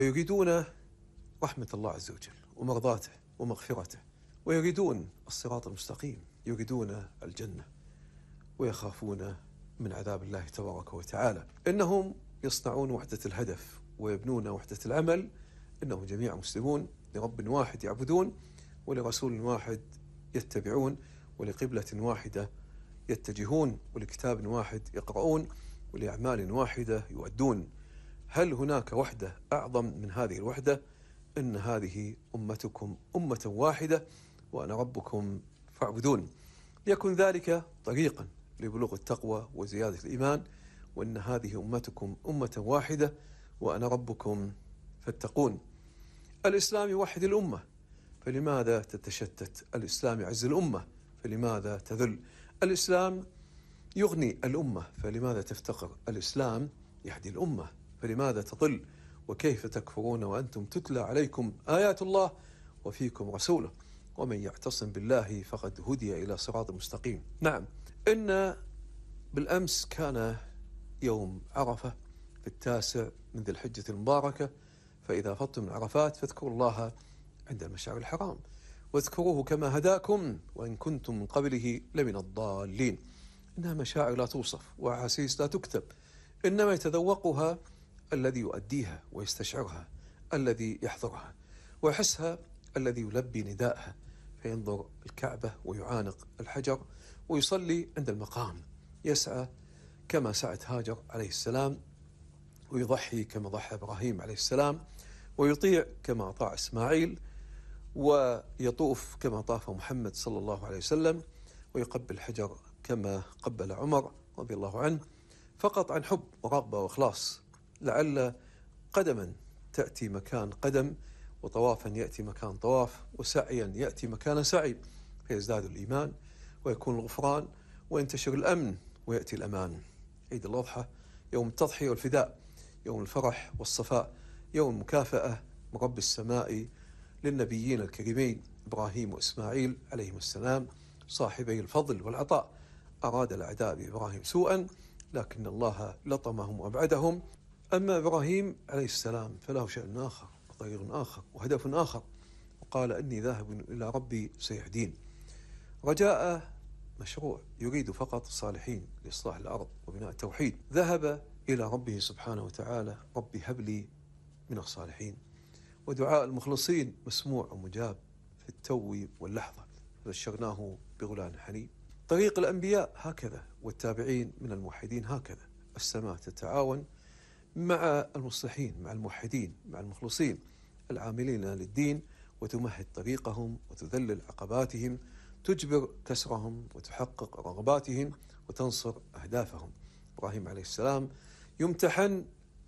يريدون رحمة الله عز وجل ومرضاته ومغفرته، ويريدون الصراط المستقيم، يريدون الجنة، ويخافون من عذاب الله تبارك وتعالى. إنهم يصنعون وحدة الهدف ويبنون وحدة العمل. إنهم جميع مسلمون، لرب واحد يعبدون، ولرسول واحد يتبعون، ولقبلة واحدة يتجهون، ولكتاب واحد يقرؤون، ولأعمال واحدة يؤدون. هل هناك وحدة أعظم من هذه الوحدة؟ إن هذه أمتكم أمة واحدة وأنا ربكم فاعبدون. ليكن ذلك طريقا لبلوغ التقوى وزيادة الإيمان. وإن هذه أمتكم أمة واحدة وأنا ربكم فاتقون. الإسلام يوحد الأمة، فلماذا تتشتت؟ الإسلام يعز الأمة، فلماذا تذل؟ الإسلام يغني الأمة، فلماذا تفتقر؟ الإسلام يهدي الأمة، فلماذا تضل؟ وكيف تكفرون وأنتم تتلى عليكم آيات الله وفيكم رسوله؟ ومن يعتصم بالله فقد هدي إلى صراط مستقيم. نعم، إن بالأمس كان يوم عرفة في 9 من ذي الحجة المباركة، فإذا أفضتم من عرفات فاذكروا الله عند المشعر الحرام، واذكروه كما هداكم وإن كنتم من قبله لمن الضالين. إنها مشاعر لا توصف وأحاسيس لا تكتب، إنما يتذوقها الذي يؤديها ويستشعرها، الذي يحضرها ويحسها، الذي يلبي نداءها، فينظر الكعبة ويعانق الحجر ويصلي عند المقام، يسعى كما سعت هاجر عليه السلام، ويضحي كما ضحى إبراهيم عليه السلام، ويطيع كما أطاع إسماعيل، ويطوف كما طاف محمد صلى الله عليه وسلم، ويقبل الحجر كما قبل عمر رضي الله عنه، فقط عن حب ورغبة وإخلاص. لعل قدما تأتي مكان قدم، وطوافا يأتي مكان طواف، وسعيا يأتي مكان سعي، فيزداد الإيمان ويكون الغفران وينتشر الأمن ويأتي الأمان. عيد الأضحى يوم التضحية والفداء، يوم الفرح والصفاء، يوم المكافأة من رب السماء للنبيين الكريمين إبراهيم وإسماعيل عليهم السلام، صاحبي الفضل والعطاء. أراد الأعداء بإبراهيم سوءا، لكن الله لطمهم وأبعدهم. أما إبراهيم عليه السلام فله شأن آخر وطريق آخر وهدف آخر، وقال إني ذاهب إلى ربي سيهدين. رجاء مشروع يريد فقط الصالحين لإصلاح الأرض وبناء التوحيد. ذهب إلى ربه سبحانه وتعالى: ربي هب لي من الصالحين. ودعاء المخلصين مسموع ومجاب في التو واللحظة، بشرناه بغلام حليم. طريق الأنبياء هكذا، والتابعين من الموحدين هكذا. السماء تتعاون مع المصلحين، مع الموحدين، مع المخلصين العاملين للدين، وتمهد طريقهم وتذلل عقباتهم، تجبر كسرهم وتحقق رغباتهم وتنصر أهدافهم. إبراهيم عليه السلام يمتحن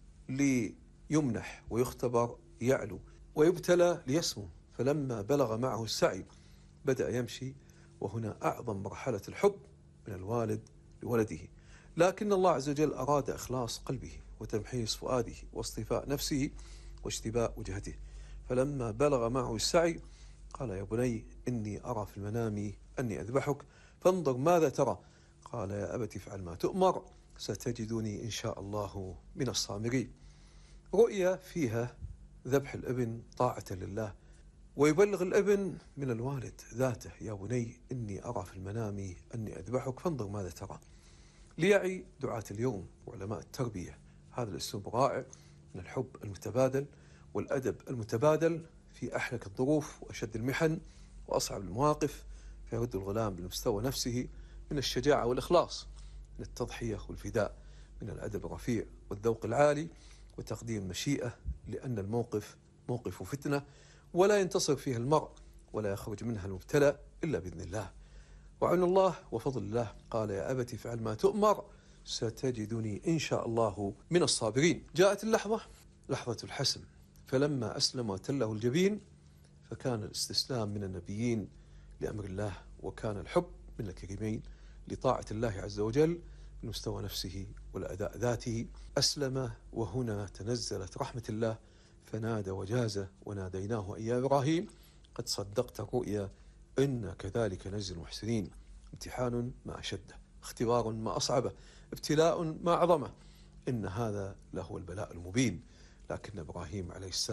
ليمنح، ويختبر يعلو، ويبتلى ليسمو. فلما بلغ معه السعي بدأ يمشي، وهنا أعظم مرحلة الحب من الوالد لولده. لكن الله عز وجل أراد إخلاص قلبه وتمحيص فؤاده واصطفاء نفسه واشتباء وجهته. فلما بلغ معه السعي قال: يا بني إني أرى في المنام أني أذبحك فانظر ماذا ترى. قال: يا أبت افعل ما تؤمر ستجدني إن شاء الله من الصابرين. رؤيا فيها ذبح الابن طاعة لله، ويبلغ الابن من الوالد ذاته: يا بني إني أرى في المنام أني أذبحك فانظر ماذا ترى. ليعي دعاة اليوم وعلماء التربية هذا الأسلوب رائع من الحب المتبادل والأدب المتبادل في أحلك الظروف وأشد المحن وأصعب المواقف، فيرد الغلام لمستوى نفسه من الشجاعة والإخلاص، من التضحية والفداء، من الأدب الرفيع والذوق العالي وتقديم مشيئة، لأن الموقف موقف فتنة ولا ينتصر فيها المرء ولا يخرج منها المبتلى إلا بإذن الله وعون الله وفضل الله. قال: يا أبت افعل ما تؤمر ستجدني إن شاء الله من الصابرين. جاءت اللحظة، لحظة الحسم، فلما أسلم وتله الجبين فكان الاستسلام من النبيين لأمر الله، وكان الحب من الكريمين لطاعة الله عز وجل من مستوى نفسه والأداء ذاته. أسلم، وهنا تنزلت رحمة الله فنادى وجاز: وناديناه أي يا إبراهيم قد صدقت الرؤيا إن كذلك نجزي المحسنين. امتحان ما أشده، اختبار ما أصعبه، ابتلاء ما أعظمه. إن هذا لهو البلاء المبين. لكن إبراهيم عليه السلام